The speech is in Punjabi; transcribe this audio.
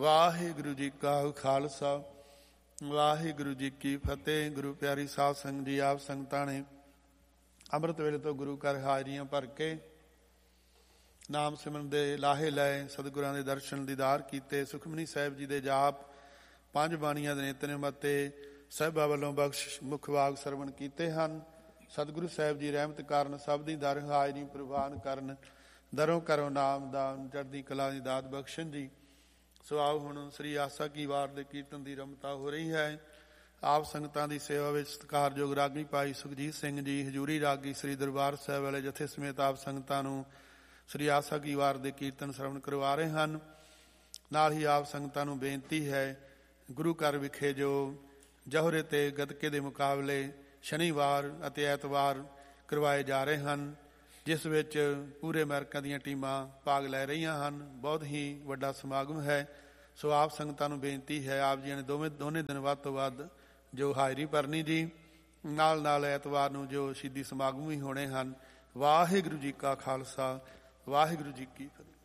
ਵਾਹਿਗੁਰੂ ਜੀ ਕਾ ਖਾਲਸਾ ਵਾਹਿਗੁਰੂ ਜੀ ਕੀ ਫਤਿਹ। ਗੁਰੂ ਪਿਆਰੀ ਸਾਧ ਸੰਗਤ ਜੀ, ਆਪ ਸੰਗਤਾਂ ਨੇ ਅੰਮ੍ਰਿਤ ਵੇਲੇ ਤੋਂ ਗੁਰੂ ਘਰ ਹਾਜ਼ਰੀਆਂ ਭਰ ਕੇ ਨਾਮ ਸਿਮਰਨ ਦੇ ਲਾਹੇ ਲਏ, ਸਤਿਗੁਰਾਂ ਦੇ ਦਰਸ਼ਨ ਦੀਦਾਰ ਕੀਤੇ, ਸੁਖਮਨੀ ਸਾਹਿਬ ਜੀ ਦੇ ਜਾਪ, ਪੰਜ ਬਾਣੀਆਂ ਦੇ ਨਿਤਨੇਮ ਅਤੇ ਸਾਹਿਬਾਂ ਵੱਲੋਂ ਬਖਸ਼ ਮੁੱਖ ਵਾਗ ਸਰਵਣ ਕੀਤੇ ਹਨ। ਸਤਿਗੁਰੂ ਸਾਹਿਬ ਜੀ ਰਹਿਮਤ ਕਾਰਨ ਸਭ ਦੀ ਦਰ ਹਾਜ਼ਰੀ ਪ੍ਰਵਾਨ ਕਰਨ, ਦਰੋਂ ਕਰੋ ਨਾਮਦਾਨ, ਚੜ੍ਹਦੀ ਕਲਾ ਦੀ ਦਾਤ ਬਖਸ਼ਣ ਜੀ। ਸੋ ਆਓ ਹੁਣ ਸ੍ਰੀ ਆਸਾ ਕੀ ਵਾਰ ਦੇ ਕੀਰਤਨ ਦੀ ਰਮਤਾ ਹੋ ਰਹੀ ਹੈ। ਆਪ ਸੰਗਤਾਂ ਦੀ ਸੇਵਾ ਵਿੱਚ ਸਤਿਕਾਰਯੋਗ ਰਾਗੀ ਭਾਈ ਸੁਖਜੀਤ ਸਿੰਘ ਜੀ, ਹਜ਼ੂਰੀ ਰਾਗੀ ਸ੍ਰੀ ਦਰਬਾਰ ਸਾਹਿਬ ਵਾਲੇ ਜਥੇ ਸਮੇਤ ਆਪ ਸੰਗਤਾਂ ਨੂੰ ਸ੍ਰੀ ਆਸਾ ਕੀ ਵਾਰ ਦੇ ਕੀਰਤਨ ਸਰਵਣ ਕਰਵਾ ਰਹੇ ਹਨ। ਨਾਲ ਹੀ ਆਪ ਸੰਗਤਾਂ ਨੂੰ ਬੇਨਤੀ ਹੈ, ਗੁਰੂ ਘਰ ਵਿਖੇ ਜੋ ਜੋਹਰੇ ਤੇ ਗੱਤਕੇ ਦੇ ਮੁਕਾਬਲੇ ਸ਼ਨੀਵਾਰ ਅਤੇ ਐਤਵਾਰ ਕਰਵਾਏ ਜਾ ਰਹੇ ਹਨ, ਜਿਸ ਵਿੱਚ ਪੂਰੇ ਅਮਰੀਕਾ ਦੀਆਂ ਟੀਮਾਂ ਭਾਗ ਲੈ ਰਹੀਆਂ ਹਨ। ਬਹੁਤ ਹੀ ਵੱਡਾ ਸਮਾਗਮ ਹੈ। ਸੋ ਆਪ ਸੰਗਤਾਂ ਨੂੰ ਬੇਨਤੀ ਹੈ, ਆਪ ਜੀ ਨੇ ਦੋਨੇ ਦਿਨ ਵੱਧ ਤੋਂ ਵੱਧ ਜੋ ਹਾਜ਼ਰੀ ਭਰਨੀ ਜੀ। ਨਾਲ ਨਾਲ ਐਤਵਾਰ ਨੂੰ ਜੋ ਸ਼ਹੀਦੀ ਸਮਾਗਮ ਵੀ ਹੋਣੇ ਹਨ। ਵਾਹਿਗੁਰੂ ਜੀ ਕਾ ਖਾਲਸਾ ਵਾਹਿਗੁਰੂ ਜੀ ਕੀ ਫਤਿਹ।